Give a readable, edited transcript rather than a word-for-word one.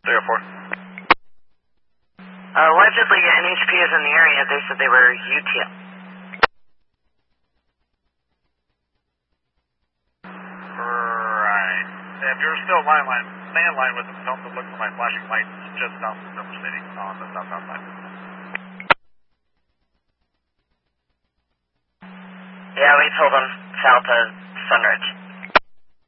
304. Allegedly, NHP is in the area. They said they were UTL. Right. If you're still landline with them, tell them to look for my flashing lights just south of Silver City on the south side. Yeah, we told them south of Sunridge.